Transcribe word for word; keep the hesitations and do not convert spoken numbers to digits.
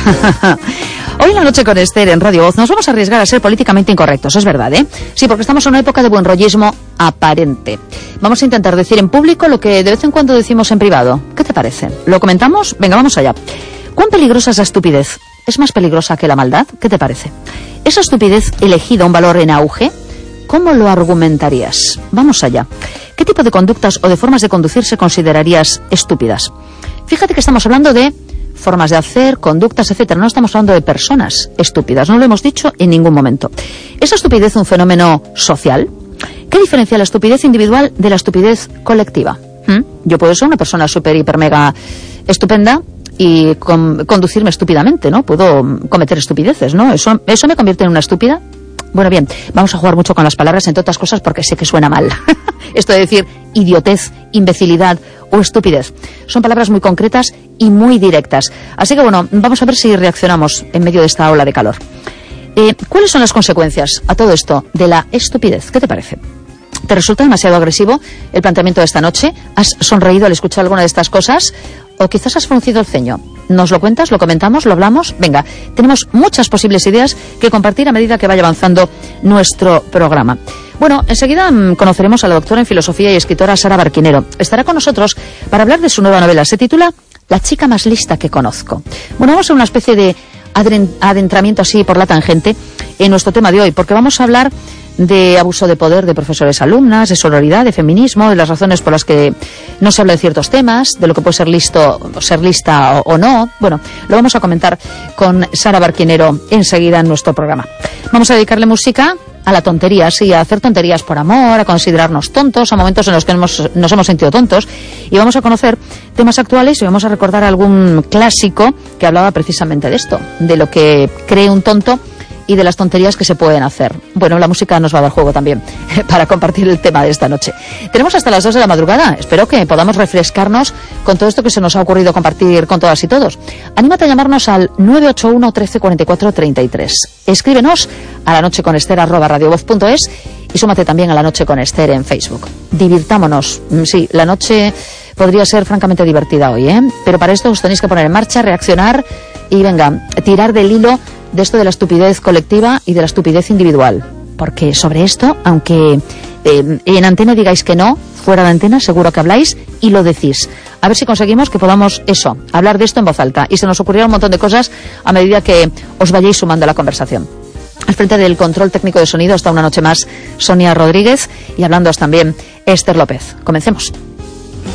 Hoy en la noche con Esther en Radio Voz nos vamos a arriesgar a ser políticamente incorrectos, es verdad, ¿eh? Sí, porque estamos en una época de buen rollismo aparente. Vamos a intentar decir en público lo que de vez en cuando decimos en privado. ¿Qué te parece? ¿Lo comentamos? Venga, vamos allá. ¿Cuán peligrosa es la estupidez? ¿Es más peligrosa que la maldad? ¿Qué te parece? ¿Esa estupidez elegida un valor en auge? ¿Cómo lo argumentarías? Vamos allá. ¿Qué tipo de conductas o de formas de conducirse considerarías estúpidas? Fíjate que estamos hablando de formas de hacer, conductas, etcétera. No estamos hablando de personas estúpidas, no lo hemos dicho en ningún momento. ¿Es la estupidez un fenómeno social? ¿Qué diferencia la estupidez individual de la estupidez colectiva? ¿Mm? Yo puedo ser una persona súper, hiper, mega estupenda y con, conducirme estúpidamente, ¿no? Puedo cometer estupideces, ¿no? ¿Eso, eso me convierte en una estúpida? Bueno, bien, vamos a jugar mucho con las palabras, entre otras cosas, porque sé que suena mal. Esto de decir idiotez, imbecilidad o estupidez. Son palabras muy concretas y muy directas. Así que, bueno, vamos a ver si reaccionamos en medio de esta ola de calor. Eh, ¿Cuáles son las consecuencias a todo esto de la estupidez? ¿Qué te parece? ¿Te resulta demasiado agresivo el planteamiento de esta noche? ¿Has sonreído al escuchar alguna de estas cosas? ¿O quizás has fruncido el ceño? ¿Nos lo cuentas? ¿Lo comentamos? ¿Lo hablamos? Venga, tenemos muchas posibles ideas que compartir a medida que vaya avanzando nuestro programa. Bueno, enseguida mmm, conoceremos a la doctora en filosofía y escritora Sara Barquinero. Estará con nosotros para hablar de su nueva novela. Se titula La chica más lista que conozco. Bueno, vamos a una especie de adentramiento así por la tangente en nuestro tema de hoy, porque vamos a hablar de abuso de poder de profesores alumnas, de sororidad, de feminismo, de las razones por las que no se habla de ciertos temas, de lo que puede ser listo, ser lista o, o no. Bueno, lo vamos a comentar con Sara Barquinero enseguida en nuestro programa. Vamos a dedicarle música a la tontería, sí, a hacer tonterías por amor, a considerarnos tontos, a momentos en los que hemos, nos hemos sentido tontos, y vamos a conocer temas actuales y vamos a recordar algún clásico que hablaba precisamente de esto, de lo que cree un tonto y de las tonterías que se pueden hacer. Bueno, la música nos va a dar juego también para compartir el tema de esta noche. Tenemos hasta las dos de la madrugada. Espero que podamos refrescarnos con todo esto que se nos ha ocurrido compartir con todas y todos. Anímate a llamarnos al nueve ocho uno, trece, cuarenta y cuatro, treinta y tres. Escríbenos a la noche con Esther arroba radiovoz punto es y súmate también a La Noche con Esther en Facebook. Divirtámonos. Sí, la noche podría ser francamente divertida hoy, ¿eh? Pero para esto os tenéis que poner en marcha, reaccionar y, venga, tirar del hilo de esto de la estupidez colectiva y de la estupidez individual. Porque sobre esto, aunque eh, en antena digáis que no, fuera de antena seguro que habláis y lo decís. A ver si conseguimos que podamos, eso, hablar de esto en voz alta. Y se nos ocurrirá un montón de cosas a medida que os vayáis sumando a la conversación. Al frente del control técnico de sonido está una noche más Sonia Rodríguez y hablándoos también Esther López. Comencemos.